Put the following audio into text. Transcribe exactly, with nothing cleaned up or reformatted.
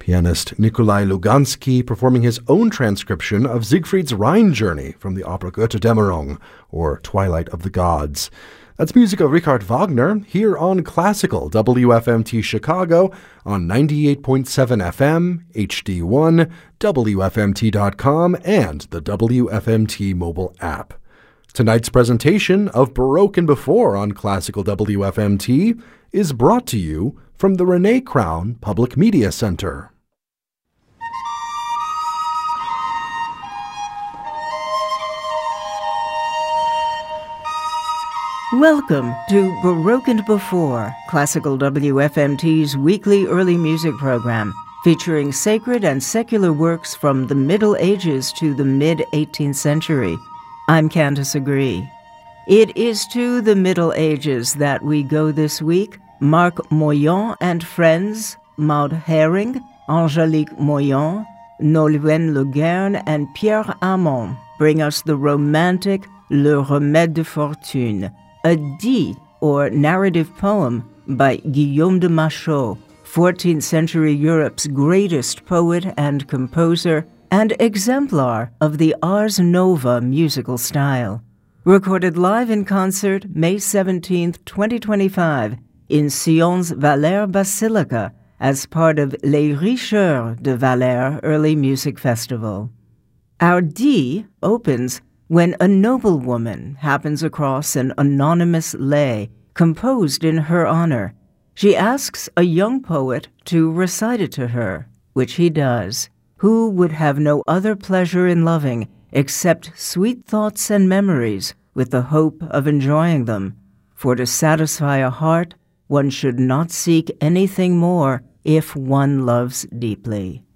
pianist Nikolai Lugansky performing his own transcription of Siegfried's Rhine Journey from the opera Götterdämmerung, or Twilight of the Gods. That's music of Richard Wagner here on Classical W F M T Chicago on ninety-eight point seven F M, H D one, W F M T dot com, and the W F M T mobile app. Tonight's presentation of Baroque and Before on Classical W F M T is brought to you from the Renee Crown Public Media Center. Welcome to Baroque and Before, Classical W F M T's weekly early music program, featuring sacred and secular works from the Middle Ages to the mid-eighteenth century. I'm Candace Agree. It is to the Middle Ages that we go this week. Marc Moyant and friends, Maud Herring, Angélique Moyant, Nolwenn Leguerne, and Pierre Amand bring us the romantic Le Remède de Fortune, a dit, or narrative poem, by Guillaume de Machaut, fourteenth century Europe's greatest poet and composer, and exemplar of the Ars Nova musical style. Recorded live in concert May seventeenth, twenty twenty-five, in Sion's Valère Basilica as part of Les Richeurs de Valère Early Music Festival. Our dit opens when a noblewoman happens across an anonymous lay composed in her honor. She asks a young poet to recite it to her, which he does, who would have no other pleasure in loving except sweet thoughts and memories with the hope of enjoying them. For to satisfy a heart, one should not seek anything more if one loves deeply.